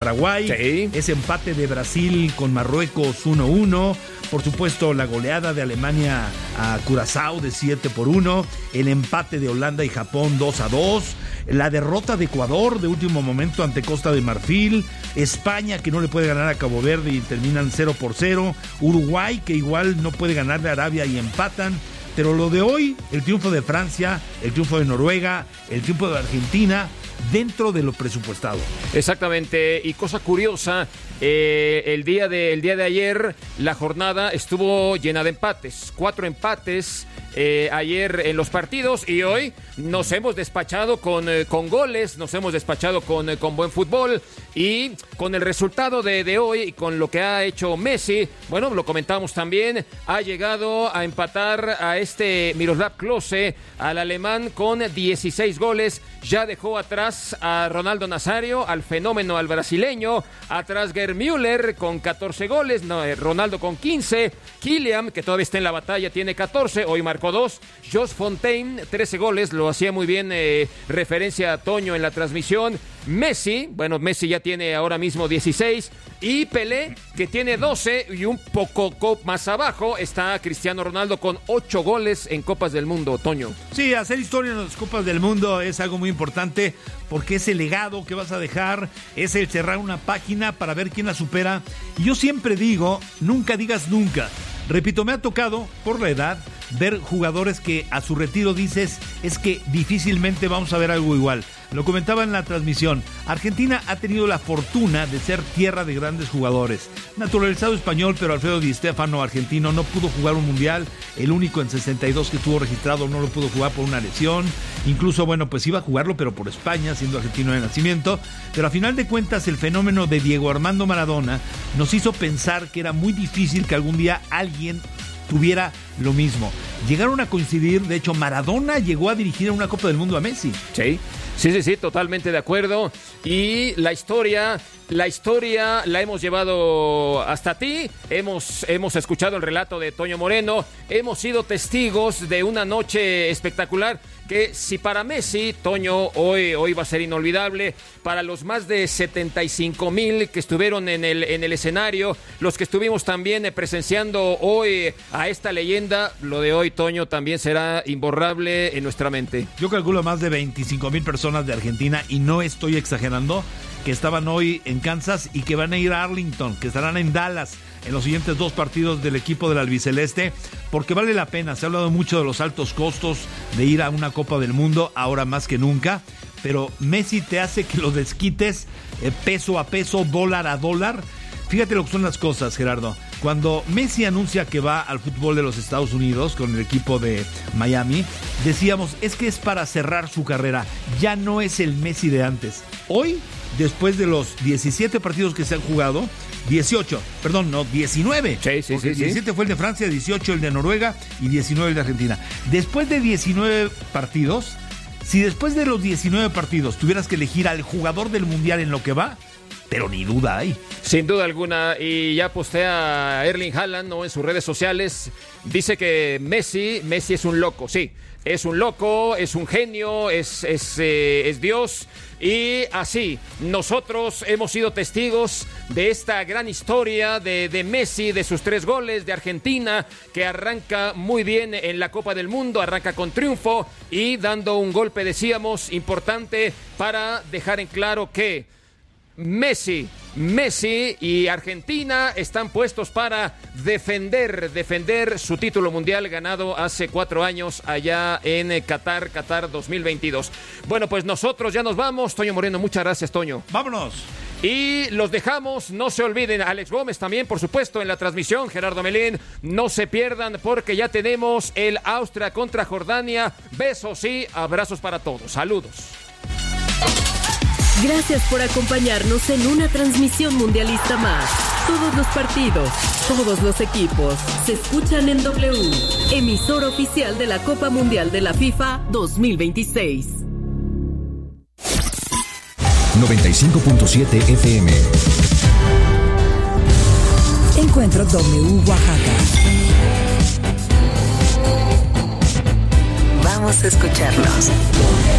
Paraguay, Sí. ese empate de Brasil con Marruecos 1-1, por supuesto la goleada de Alemania a Curazao de 7-1, el empate de Holanda y Japón 2-2, la derrota de Ecuador de último momento ante Costa de Marfil, España que no le puede ganar a Cabo Verde y terminan 0-0, Uruguay que igual no puede ganarle a Arabia y empatan. Pero lo de hoy, el triunfo de Francia, el triunfo de Noruega, el triunfo de Argentina, dentro de lo presupuestado. Exactamente, y cosa curiosa, el día de ayer la jornada estuvo llena de empates, 4 empates ayer en los partidos, y hoy nos hemos despachado con goles, nos hemos despachado con buen fútbol, y con el resultado de hoy y con lo que ha hecho Messi, bueno, lo comentamos también, ha llegado a empatar a Miroslav Klose, al alemán, con 16 goles, ya dejó atrás a Ronaldo Nazario, al fenómeno, al brasileño, atrás Gerd Müller con 14 goles, Ronaldo con 15, Kylian, que todavía está en la batalla, tiene 14, hoy marcó 2, Josh Fontaine, 13 goles, lo hacía muy bien referencia a Toño en la transmisión, Messi ya tiene ahora mismo 16, y Pelé, que tiene 12, y un poco más abajo está Cristiano Ronaldo con 8 goles en Copas del Mundo, Toño. Sí, hacer historia en las Copas del Mundo es algo muy importante porque es el legado que vas a dejar, es el cerrar una página para ver quién la supera. Y yo siempre digo, nunca digas nunca. Repito, me ha tocado, por la edad, ver jugadores que a su retiro dices, es que difícilmente vamos a ver algo igual. Lo comentaba en la transmisión, Argentina ha tenido la fortuna de ser tierra de grandes jugadores. Naturalizado español, pero Alfredo Di Stéfano, argentino, no pudo jugar un mundial. El único en 62 que estuvo registrado no lo pudo jugar por una lesión. Incluso, pues iba a jugarlo, pero por España, siendo argentino de nacimiento. Pero a final de cuentas, el fenómeno de Diego Armando Maradona nos hizo pensar que era muy difícil que algún día alguien tuviera lo mismo. Llegaron a coincidir, de hecho, Maradona llegó a dirigir una Copa del Mundo a Messi. Sí, totalmente de acuerdo. Y la historia la hemos llevado hasta ti. Hemos escuchado el relato de Toño Moreno. Hemos sido testigos de una noche espectacular que, si para Messi, Toño, hoy va a ser inolvidable, para los más de 75,000 que estuvieron en el escenario, los que estuvimos también presenciando hoy a esta leyenda, lo de hoy, Toño, también será imborrable en nuestra mente. Yo calculo más de 25,000 personas de Argentina, y no estoy exagerando, que estaban hoy en Kansas y que van a ir a Arlington, que estarán en Dallas en los siguientes 2 partidos del equipo del albiceleste, porque vale la pena. Se ha hablado mucho de los altos costos de ir a una Copa del Mundo, ahora más que nunca, pero Messi te hace que lo desquites peso a peso, dólar a dólar. Fíjate lo que son las cosas, Gerardo. Cuando Messi anuncia que va al fútbol de los Estados Unidos con el equipo de Miami, decíamos, es que es para cerrar su carrera. Ya no es el Messi de antes. Hoy, después de los 17 partidos que se han jugado, 19. Sí. 17 fue el de Francia, 18 el de Noruega y 19 el de Argentina. Después de 19 partidos, si después de los 19 partidos tuvieras que elegir al jugador del Mundial en lo que va, pero ni duda hay. Sin duda alguna, y ya postea Erling Haaland, ¿no?, en sus redes sociales, dice que Messi es un loco, sí, es un loco, es un genio, es Dios, y así, nosotros hemos sido testigos de esta gran historia de Messi, de sus 3 goles, de Argentina, que arranca muy bien en la Copa del Mundo, arranca con triunfo, y dando un golpe, decíamos, importante para dejar en claro que Messi y Argentina están puestos para defender su título mundial ganado hace 4 años allá en Qatar 2022. Bueno, pues nosotros ya nos vamos. Toño Moreno, muchas gracias, Toño. ¡Vámonos! Y los dejamos, no se olviden, Alex Gómez también, por supuesto, en la transmisión, Gerardo Melín, no se pierdan porque ya tenemos el Austria contra Jordania. Besos y abrazos para todos. Saludos. Gracias por acompañarnos en una transmisión mundialista más. Todos los partidos, todos los equipos se escuchan en W, emisor oficial de la Copa Mundial de la FIFA 2026. 95.7 FM. Encuentro W Oaxaca. Vamos a escucharlos.